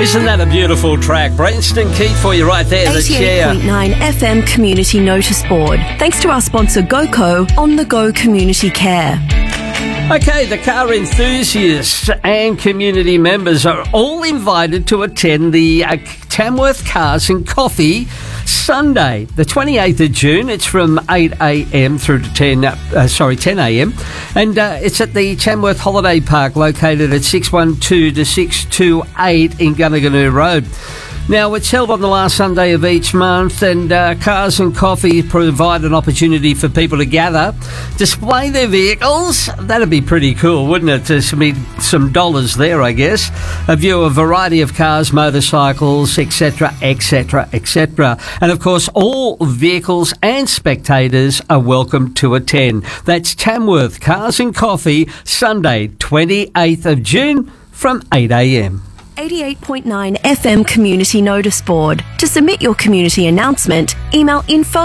Isn't that a beautiful track? Branston Keith for you right there. 88.9 FM Community Notice Board. Thanks to our sponsor GoCo, On The Go Community Care. Okay, the car enthusiasts and community members are all invited to attend the Tamworth Cars and Coffee Sunday, the 28th of June. It's from 8 a.m. through to 10 a.m. And it's at the Tamworth Holiday Park, located at 612 to 628 in Gunnaganoo Road. Now, it's held on the last Sunday of each month, and Cars and Coffee provide an opportunity for people to gather, display their vehicles. That'd be pretty cool, wouldn't it? There's some dollars there, I guess. View a variety of cars, motorcycles, etc., etc., etc. And, of course, all vehicles and spectators are welcome to attend. That's Tamworth Cars and Coffee, Sunday, 28th of June from 8 a.m. 88.9 FM Community Notice Board. To submit your community announcement, email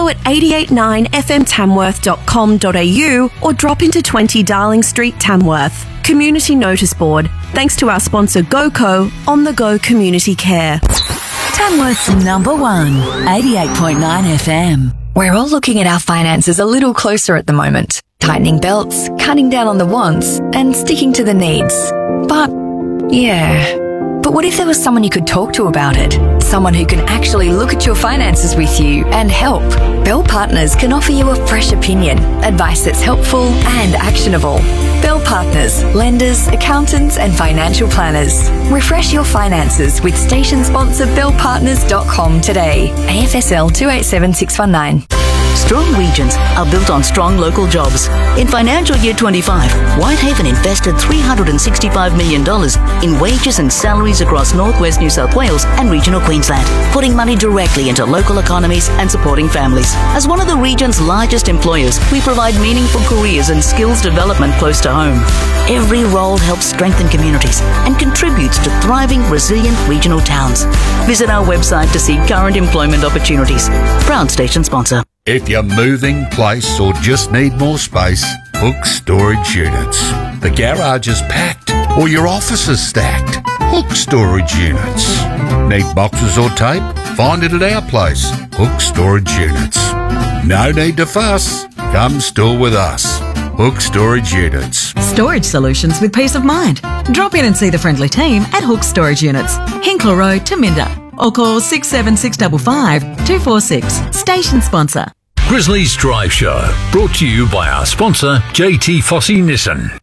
info@889fmtamworth.com.au or drop into 20 Darling Street, Tamworth. Community Notice Board. Thanks to our sponsor GoCo, On The Go Community Care. Tamworth's number one, 88.9 FM. We're all looking at our finances a little closer at the moment. Tightening belts, cutting down on the wants, and sticking to the needs. But what if there was someone you could talk to about it? Someone who can actually look at your finances with you and help. Bell Partners can offer you a fresh opinion, advice that's helpful and actionable. Bell Partners, lenders, accountants and financial planners. Refresh your finances with station sponsor bellpartners.com today. AFSL 287619. Strong regions are built on strong local jobs. In financial year 25, Whitehaven invested $365 million in wages and salaries across northwest New South Wales and regional Queensland, putting money directly into local economies and supporting families. As one of the region's largest employers, we provide meaningful careers and skills development close to home. Every role helps strengthen communities and contributes to thriving, resilient regional towns. Visit our website to see current employment opportunities. Proud station sponsor. If you're moving, place or just need more space, Hook Storage Units. The garage is packed or your office is stacked. Hook Storage Units. Need boxes or tape? Find it at our place, Hook Storage Units. No need to fuss. Come store with us. Hook Storage Units. Storage solutions with peace of mind. Drop in and see the friendly team at Hook Storage Units, Hinkler Road, Taminda, or call 67655 246. Station sponsor. Grizzlies Drive Show, brought to you by our sponsor, JT Fossey Nissan.